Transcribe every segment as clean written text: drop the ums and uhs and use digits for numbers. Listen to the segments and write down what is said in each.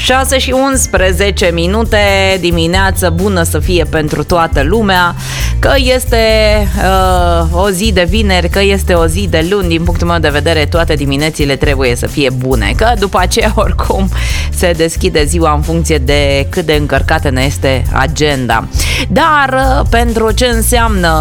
6:11 dimineață bună să fie pentru toată lumea. Că este o zi de vineri, că este o zi de luni, din punctul meu de vedere toate diminețile trebuie să fie bune. Că după aceea oricum se deschide ziua în funcție de cât de încărcată ne este agenda. Dar pentru ce înseamnă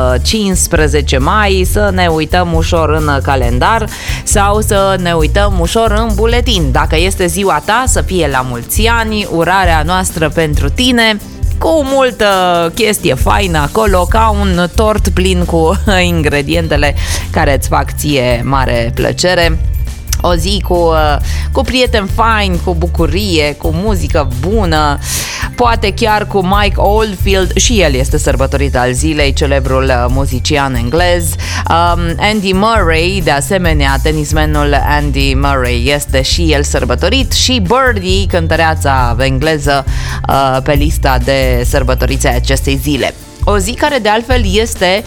15 mai să ne uităm ușor în calendar sau să ne uităm ușor în buletin. Dacă este ziua ta, să fie la mulți ani, urarea noastră pentru tine, cu multă chestie faină acolo, ca un tort plin cu ingredientele care îți fac ție mare plăcere. O zi cu prieteni faini, cu bucurie, cu muzică bună, poate chiar cu Mike Oldfield, și el este sărbătorit al zilei, celebrul muzician englez. Andy Murray, de asemenea, tenismenul Andy Murray este și el sărbătorit, și Birdie, cântăreața engleză, pe lista de sărbătoriți ai acestei zile. O zi care de altfel este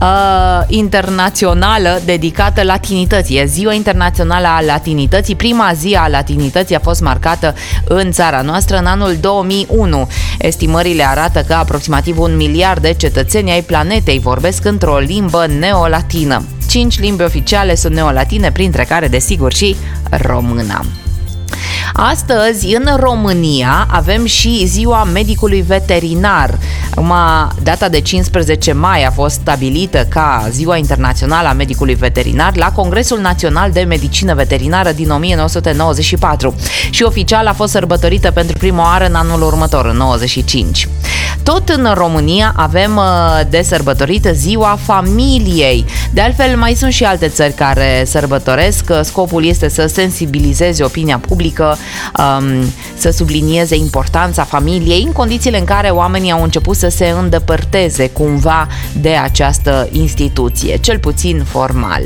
internațională, dedicată latinității. E ziua internațională a latinității. Prima zi a latinității a fost marcată în țara noastră în anul 2001. Estimările arată că aproximativ 1 miliard de cetățeni ai planetei vorbesc într-o limbă neolatină. 5 limbi oficiale sunt neolatine, printre care, desigur, și româna. Astăzi, în România, avem și ziua medicului veterinar. Data de 15 mai a fost stabilită ca ziua internațională a medicului veterinar la Congresul Național de Medicină Veterinară din 1994 și oficial a fost sărbătorită pentru prima oară în anul următor, în 95. Tot în România avem de sărbătorită ziua familiei. De altfel, mai sunt și alte țări care sărbătoresc. Scopul este să sensibilizeze opinia publică, să sublinieze importanța familiei în condițiile în care oamenii au început să se îndepărteze cumva de această instituție, cel puțin formal.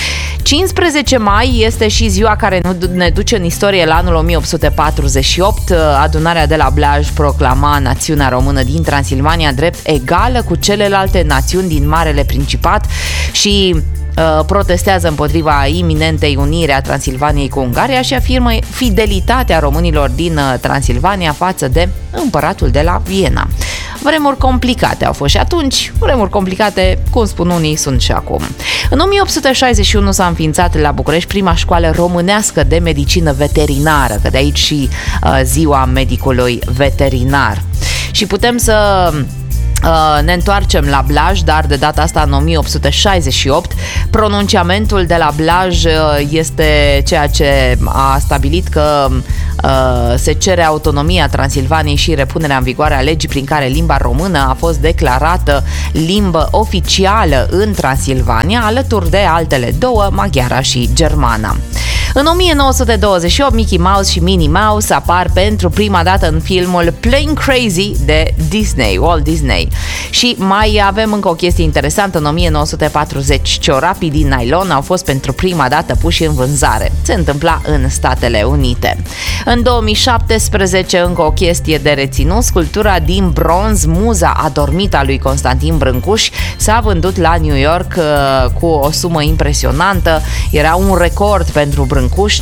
15 mai este și ziua care ne duce în istorie la anul 1848. Adunarea de la Blaj proclama națiunea română din Transilvania drept egală cu celelalte națiuni din Marele Principat și protestează împotriva iminentei uniri a Transilvaniei cu Ungaria și afirmă fidelitatea românilor din Transilvania față de împăratul de la Viena. Vremuri complicate au fost și atunci, vremuri complicate, cum spun unii, sunt și acum. În 1861 s-a înființat la București prima școală românească de medicină veterinară, că de aici și ziua medicului veterinar. Și putem să ne întoarcem la Blaj, dar de data asta în 1868. Pronunciamentul de la Blaj este ceea ce a stabilit că se cere autonomia Transilvaniei și repunerea în vigoare a legii prin care limba română a fost declarată limbă oficială în Transilvania, alături de altele două, maghiara și germana. În 1928, Mickey Mouse și Minnie Mouse apar pentru prima dată în filmul Plane Crazy de Disney, Walt Disney. Și mai avem încă o chestie interesantă. În 1940, ciorapii din nylon au fost pentru prima dată puși în vânzare. Se întâmpla în Statele Unite. În 2017, încă o chestie de reținut, sculptura din bronz Muza adormită a lui Constantin Brâncuș s-a vândut la New York cu o sumă impresionantă. Era un record pentru Brâncuș,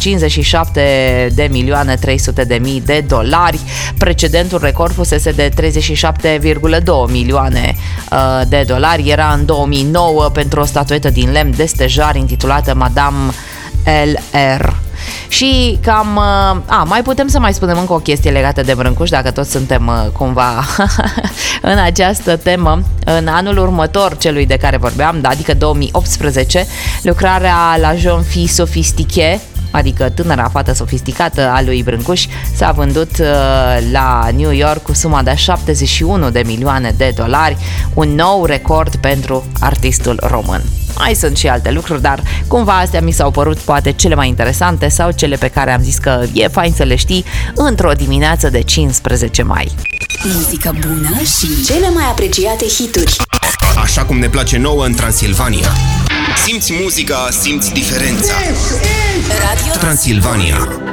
57.300.000 de dolari. Precedentul record fusese de 37,2 milioane de dolari. Era în 2009 pentru o statuetă din lemn de stejar intitulată Madame L.R. Și cam... mai putem să mai spunem încă o chestie legată de Brâncuș, dacă toți suntem cumva în această temă. În anul următor, celui de care vorbeam, adică 2018, lucrarea la Jeune Fille Sophistiquée, adică tânăra fată sofisticată a lui Brâncuș, s-a vândut la New York cu suma de 71 de milioane de dolari, un nou record pentru artistul român. Mai sunt și alte lucruri, dar cumva astea mi s-au părut poate cele mai interesante sau cele pe care am zis că e fain să le știi într-o dimineață de 15 mai. Muzică bună și cele mai apreciate hituri. Așa cum ne place nouă în Transilvania. Simți muzica, simți diferența. Radio Transilvania.